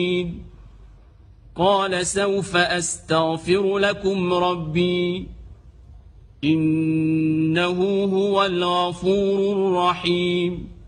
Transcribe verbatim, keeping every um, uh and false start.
قال سوف أستغفر لكم ربي إنه هو الغفور الرحيم